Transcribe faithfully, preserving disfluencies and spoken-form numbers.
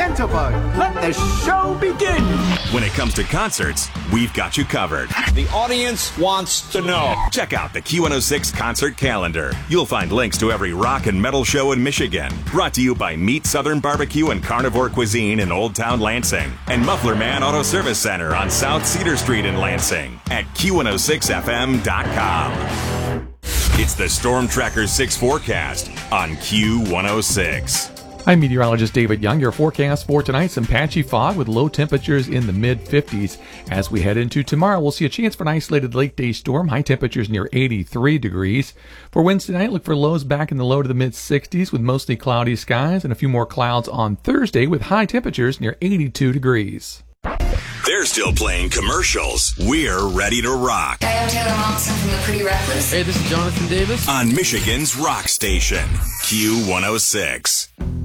Jitterbug. Let the show begin. When it comes to concerts, we've got you covered. The audience wants to know. Check out the Q one oh six concert calendar. You'll find links to every rock and metal show in Michigan. Brought to you by Meat Southern Barbecue and Carnivore Cuisine in Old Town Lansing and Muffler Man Auto Service Center on South Cedar Street in Lansing at Q one oh six F M dot com. It's the Storm Tracker six forecast on Q one oh six. I'm meteorologist David Young. Your forecast for tonight, some patchy fog with low temperatures in the mid fifties. As we head into tomorrow, we'll see a chance for an isolated late day storm, high temperatures near eighty-three degrees. For Wednesday night, look for lows back in the low to the mid sixties with mostly cloudy skies and a few more clouds on Thursday with high temperatures near eighty-two degrees. They're still playing commercials. We're ready to rock. Hi, I'm Taylor Momsen from The Pretty Reckless. Hey, this is Jonathan Davis. On Michigan's rock station, Q one oh six.